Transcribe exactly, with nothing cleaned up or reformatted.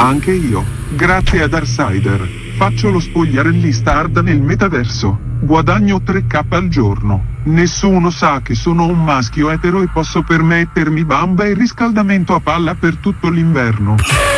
Anche io, grazie a Darksider, faccio lo spogliarellista hard nel metaverso, guadagno tre k al giorno, nessuno sa che sono un maschio etero e posso permettermi bamba e riscaldamento a palla per tutto l'inverno.